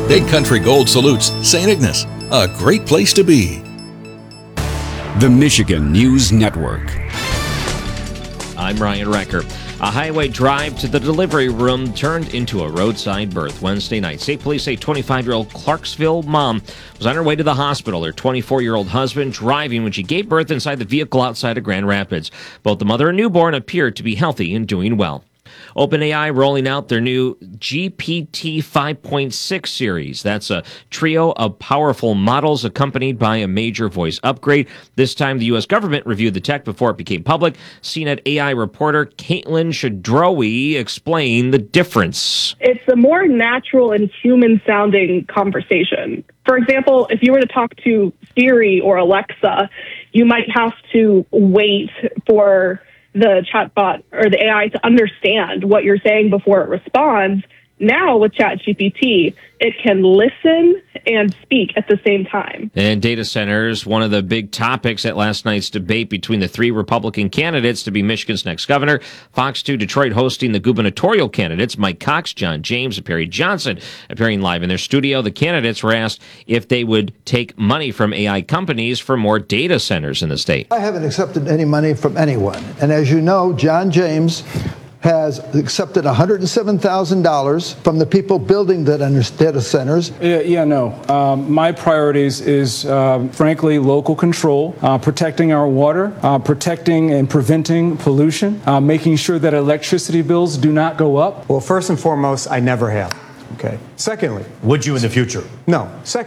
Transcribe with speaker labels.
Speaker 1: Big Country Gold salutes St. Ignace, a great place to be.
Speaker 2: The Michigan News Network.
Speaker 3: I'm Ryan Recker. A highway drive to the delivery room turned into a roadside birth Wednesday night. State police say 25-year-old Clarksville mom was on her way to the hospital. Her 24-year-old husband driving when she gave birth inside the vehicle outside of Grand Rapids. Both the mother and newborn appeared to be healthy and doing well. OpenAI rolling out their new GPT 5.6 series. That's a trio of powerful models accompanied by a major voice upgrade. This time, the U.S. government reviewed the tech before it became public. CNET AI reporter Caitlin Shadrowi explained the difference.
Speaker 4: It's a more natural and human-sounding conversation. For example, if you were to talk to Siri or Alexa, you might have to wait for the chatbot or the AI to understand what you're saying before it responds. Now with ChatGPT, it can listen and speak at the same time.
Speaker 3: And data centers, one of the big topics at last night's debate between the three Republican candidates to be Michigan's next governor. Fox 2 Detroit hosting the gubernatorial candidates, Mike Cox, John James, and Perry Johnson, appearing live in their studio. The candidates were asked if they would take money from AI companies for more data centers in the state.
Speaker 5: I haven't accepted any money from anyone. And as you know, John James has accepted $107,000 from the people building the data centers.
Speaker 6: My priorities is, frankly, local control, protecting our water, protecting and preventing pollution, making sure that electricity bills do not go up.
Speaker 7: Well, first and foremost, I never have. Okay. Secondly,
Speaker 8: would you in the future?
Speaker 7: No.